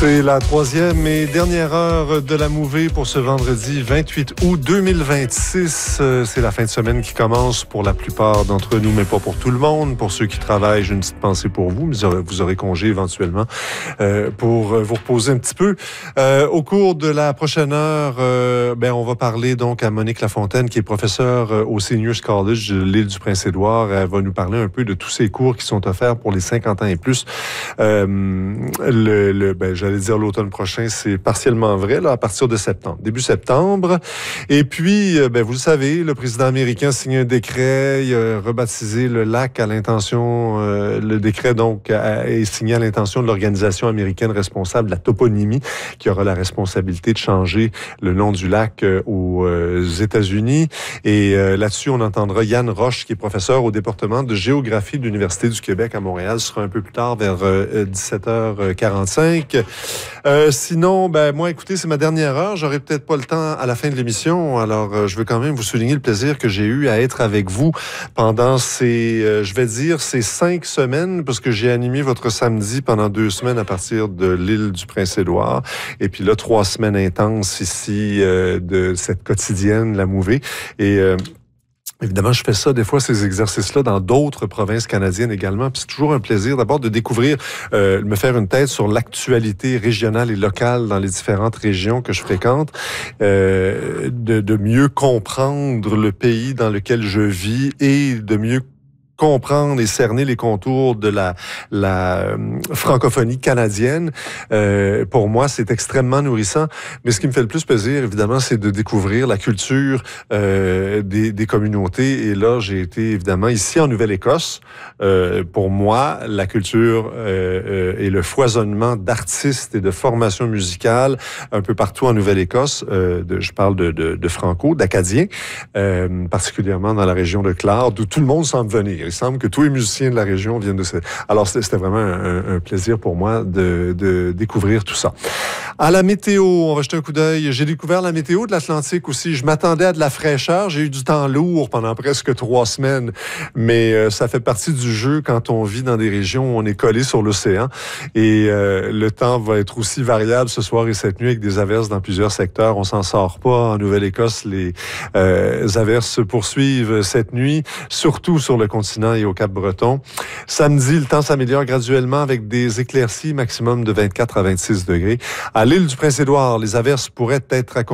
C'est la troisième et dernière heure de la mouvée pour ce vendredi 28 août 2026. C'est la fin de semaine qui commence pour la plupart d'entre nous, mais pas pour tout le monde. Pour ceux qui travaillent, j'ai une petite pensée pour vous, mais vous aurez congé éventuellement pour vous reposer un petit peu. Au cours de la prochaine heure, on va parler donc à Monique Lafontaine, qui est professeure au Seniors College de l'île du Prince-Édouard. Elle va nous parler un peu de tous ces cours qui sont offerts pour les 50 ans et plus. J'allais dire l'automne prochain, c'est partiellement vrai, là, à partir de septembre, début septembre. Et puis, vous le savez, le président américain a signé un décret, il a rebaptisé le lac à l'intention, le décret donc est signé à l'intention de l'organisation américaine responsable de la toponymie, qui aura la responsabilité de changer le nom du lac aux États-Unis. Et là-dessus, on entendra Yann Roche, qui est professeur au département de géographie de l'Université du Québec à Montréal. Ce sera un peu plus tard, vers 17h45. Sinon, moi, écoutez, c'est ma dernière heure. J'aurai peut-être pas le temps à la fin de l'émission. Alors, je veux quand même vous souligner le plaisir que j'ai eu à être avec vous pendant ces 5 semaines, parce que j'ai animé votre samedi pendant 2 semaines à partir de l'île du Prince-Édouard. Et puis là, 3 semaines intenses ici de cette quotidienne, la mouvée. Et évidemment, je fais ça, des fois, ces exercices-là, dans d'autres provinces canadiennes également. Puis c'est toujours un plaisir, d'abord, de découvrir, me faire une tête sur l'actualité régionale et locale dans les différentes régions que je fréquente, de mieux comprendre le pays dans lequel je vis et de mieux comprendre et cerner les contours de la francophonie canadienne. Pour moi, c'est extrêmement nourrissant. Mais ce qui me fait le plus plaisir, évidemment, c'est de découvrir la culture des communautés. Et là, j'ai été, évidemment, ici en Nouvelle-Écosse. Pour moi, la culture et le foisonnement d'artistes et de formations musicales un peu partout en Nouvelle-Écosse, je parle de franco, d'acadiens, particulièrement dans la région de Clare, d'où tout le monde semble venir. Il semble que tous les musiciens de la région viennent de cette... Alors, c'était vraiment un plaisir pour moi de découvrir tout ça. À la météo, on va jeter un coup d'œil. J'ai découvert la météo de l'Atlantique aussi. Je m'attendais à de la fraîcheur. J'ai eu du temps lourd pendant presque 3 semaines. Mais ça fait partie du jeu quand on vit dans des régions où on est collé sur l'océan. Et le temps va être aussi variable ce soir et cette nuit avec des averses dans plusieurs secteurs. On s'en sort pas. En Nouvelle-Écosse, les averses se poursuivent cette nuit, surtout sur le continent et au Cap-Breton. Samedi, le temps s'améliore graduellement avec des éclaircies maximum de 24 à 26 degrés. À l'île du Prince-Édouard, les averses pourraient être